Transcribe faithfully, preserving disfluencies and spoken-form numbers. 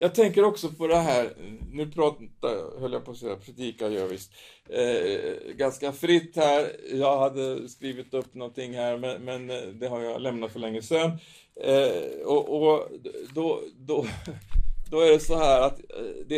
Jag tänker också på det här, nu pratar, höll jag på att säga, predikar jag visst, eh, ganska fritt här. Jag hade skrivit upp någonting här, men, men det har jag lämnat för länge sedan. Eh, och och då, då, då är det så här att det,